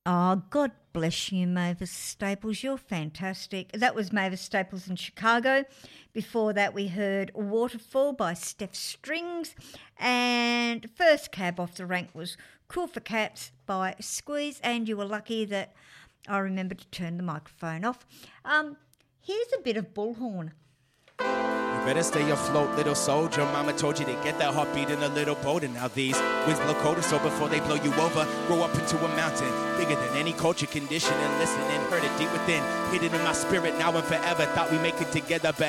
Oh, God bless you, Mavis Staples. You're fantastic. That was Mavis Staples in Chicago. Before that, we heard Waterfall by Steph Strings. And first cab off the rank was Cool for Cats by Squeeze. And you were lucky that I remembered to turn the microphone off. Here's a bit of Bullhorn. You better stay afloat, little soldier. Mama told you to get that heartbeat in a little boat. And now these winds blow colder, so before they blow you over, grow up into a mountain bigger than any culture, condition, and listen and heard it deep within, hidden in my spirit now and forever. Thought we make it together, but